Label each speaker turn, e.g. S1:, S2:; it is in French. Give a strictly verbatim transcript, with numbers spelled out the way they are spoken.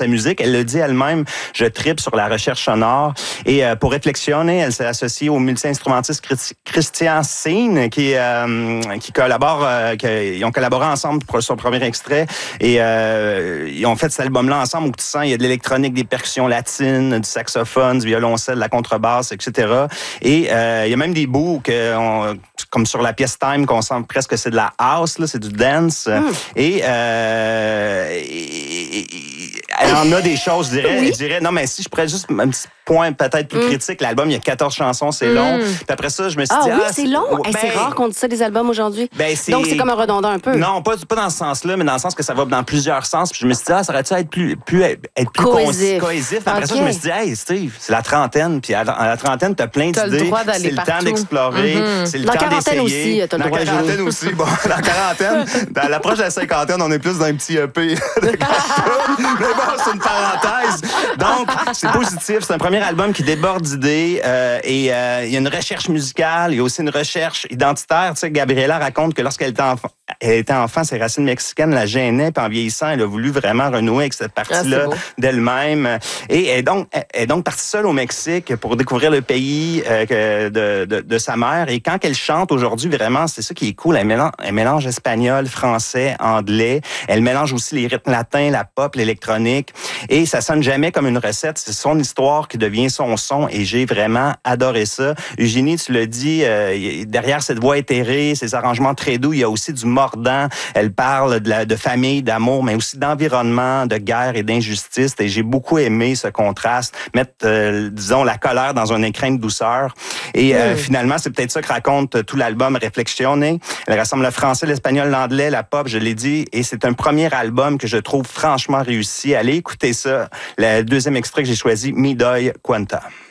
S1: sa musique. Elle le dit elle-même, je tripe sur la recherche sonore. Et euh, pour réflexionner, elle s'est associée au multi-instrumentiste Christian Seen, qui, euh, qui collabore, euh, qui, ils ont collaboré ensemble pour son premier extrait. Et euh, ils ont fait cet album-là ensemble où tu sens, il y a de l'électronique, des percussions latines, du saxophone, du violoncelle, de la contrebasse, et cetera. Et euh, il y a même des bouts que on, comme sur la pièce Time, qu'on sent presque que c'est de la house, là, c'est du dance. Mm. Et, euh, et, et, et elle en a des choses, je dirais. Oui. Je dirais, non, mais si je pourrais juste un petit point peut-être plus mm. critique, l'album, il y a quatorze chansons, c'est mm. long. Puis après ça, je me suis
S2: ah,
S1: dit...
S2: Oui,
S1: ah,
S2: c'est, c'est long? Ben, hey, c'est rare qu'on dise ça des albums aujourd'hui. Ben, c'est... Donc, c'est comme un redondant un peu.
S1: Non, pas, pas dans ce sens-là, mais dans le sens que ça va dans plusieurs sens. Puis je me suis dit, ah, ça aurait-tu être plus, plus, être plus
S2: cohésif.
S1: cohésif. Après okay. ça, je me suis dit, hey, Steve, c'est la trentaine. Puis à la trentaine, t'as plein
S2: t'as
S1: d'idées.
S2: Le droit d'aller
S1: c'est
S2: partout.
S1: Le temps d'explorer. Mm-hmm. C'est le
S2: dans
S1: temps
S2: quarantaine
S1: d'essayer.
S2: Aussi, t'as le
S1: dans
S2: droit
S1: la quarantaine
S2: de
S1: aussi. Bon, dans la quarantaine, à l'approche de la cinquantaine, on est plus dans un petit E P. Mais bon, c'est une parenthèse. Donc, c'est positif. C'est un premier album qui déborde d'idées. Euh, et euh, il y a une recherche musicale. Il y a aussi une recherche identitaire. Tu sais, Gabriela raconte que lorsqu'elle était enfant, elle était enfant, ses racines mexicaines la gênaient. Puis en vieillissant, elle a voulu vraiment renouer avec cette partie-là ah, d'elle-même. Et elle est donc, elle est donc partie seule au Mexique pour découvrir le pays euh, de, de, de sa mère. Et quand elle chante aujourd'hui, vraiment, c'est ça qui est cool. Elle mélange, elle mélange espagnol, français, anglais. Elle mélange aussi les rythmes latins, la pop, l'électronique. Et ça sonne jamais comme une recette. C'est son histoire qui devient son son. Et j'ai vraiment adoré ça. Eugénie, tu l'as dit, euh, derrière cette voix éthérée, ces arrangements très doux, il y a aussi du mordant. Elle parle de, la, de famille, d'amour, mais aussi d'environnement, de guerre et d'injustice. Et j'ai beaucoup aimé ce contraste, mettre, euh, disons, la colère dans un écrin de douceur. Et euh, mmh. finalement, c'est peut-être ça que raconte tout l'album Reflexioner. Elle rassemble le français, l'espagnol, l'anglais, la pop, je l'ai dit. Et c'est un premier album que je trouve franchement réussi. Allez écouter ça. Le deuxième extrait que j'ai choisi, Mi doy cuenta.